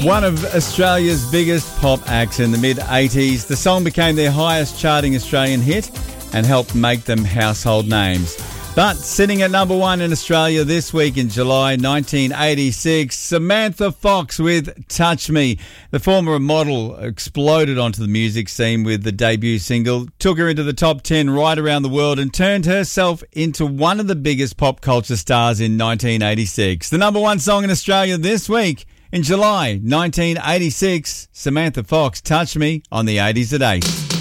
One of Australia's biggest pop acts in the mid-80s, the song became their highest charting Australian hit and helped make them household names. But sitting at number one in Australia this week in July 1986, Samantha Fox with Touch Me. The former model exploded onto the music scene with the debut single, took her into the top 10 right around the world and turned herself into one of the biggest pop culture stars in 1986. The number one song in Australia this week in July 1986, Samantha Fox, Touch Me on the 80s at 8.